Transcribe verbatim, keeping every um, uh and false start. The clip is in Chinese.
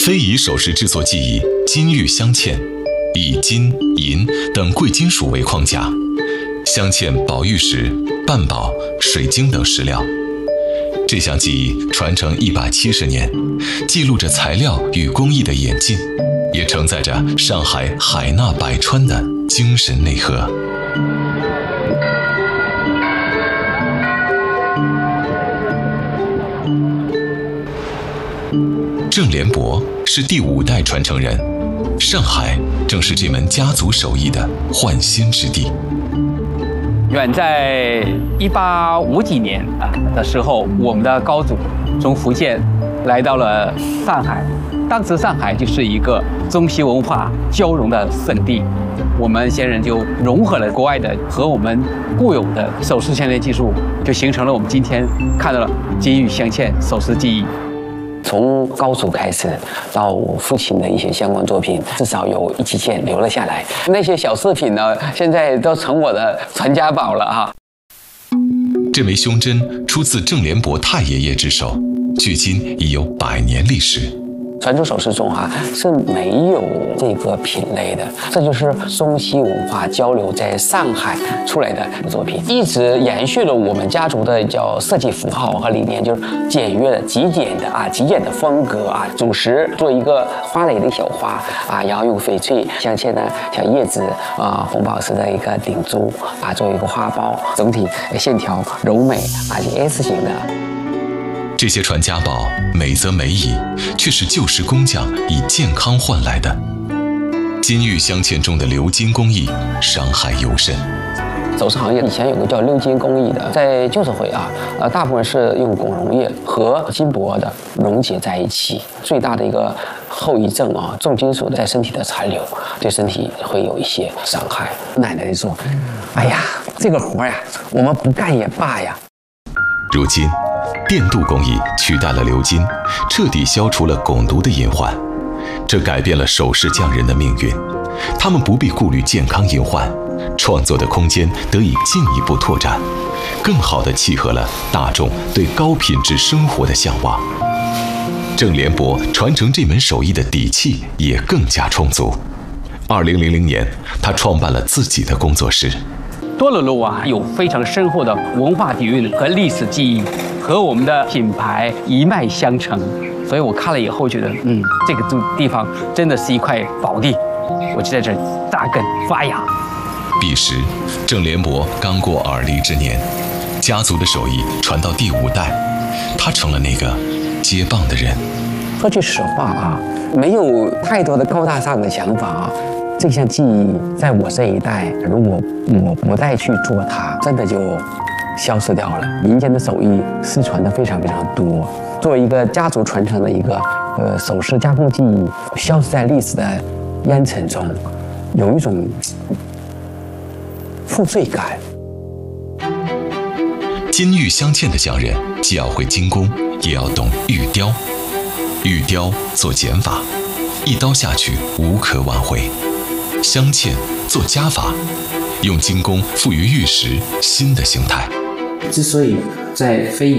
非遗首饰制作技艺金玉镶嵌，以金、银等贵金属为框架，镶嵌宝玉石、半宝、水晶等石料。这项技艺传承一百七十年，记录着材料与工艺的演进，也承载着上海海纳百川的精神内核。郑连伯是第五代传承人，上海正是这门家族手艺的换新之地。 远在一八五几年啊的时候，我们的高祖从福建来到了上海，当时上海就是一个中西文化交融的圣地。我们先人就融合了国外的和我们固有的首饰镶嵌技术，就形成了我们今天看到了金玉镶嵌首饰技艺。 从高祖开始到我父亲的一些相关作品，至少有一几件留了下来。那些小饰品呢，现在都成我的传家宝了哈。 这枚胸针出自郑连伯太爷爷之手，距今已有百年历史。 传统首饰中啊是没有这个品类的，这就是中西文化交流在上海出来的作品，一直延续了我们家族的叫设计符号和理念，就是简约的、极简的啊，极简的风格啊。主石做一个花蕾的小花啊，然后用翡翠镶嵌的小叶子啊，红宝石的一个顶珠啊，做一个花苞，整体线条柔美啊，是 S 型的。 这些传家宝美则美矣，却是旧时工匠以健康换来的。金玉镶嵌中的鎏金工艺，伤害尤甚。 首饰行业以前有个叫鎏金工艺的，在旧社会啊，呃，大部分是用汞溶液和金箔的溶解在一起。最大的一个后遗症啊，重金属在身体的残留，对身体会有一些伤害。奶奶就说：“哎呀，这个活呀，我们不干也罢呀。” 如今，电镀工艺取代了鎏金，彻底消除了汞毒的隐患，这改变了首饰匠人的命运。他们不必顾虑健康隐患，创作的空间得以进一步拓展，更好地契合了大众对高品质生活的向往。郑连伯传承这门手艺的底气也更加充足。二零零零年，他创办了自己的工作室。 多伦路啊，有非常深厚的文化底蕴和历史记忆，和我们的品牌一脉相承。所以我看了以后觉得，嗯，这个地方真的是一块宝地，我就在这扎根发芽。 彼时，郑连伯刚过而立之年，家族的手艺传到第五代，他成了那个接棒的人。 说句实话啊，没有太多的高大上的想法啊。这项技艺在我这一代，如果我不再去做它，真的就消失掉了。民间的手艺失传的非常非常多。作为一个家族传承的一个呃首饰加工技艺，消失在历史的烟尘中，有一种负罪感。 金玉镶嵌的匠人，既要会金工，也要懂玉雕。玉雕做减法，一刀下去无可挽回。镶嵌做加法，用金工赋予玉石新的形态。 之所以在非遗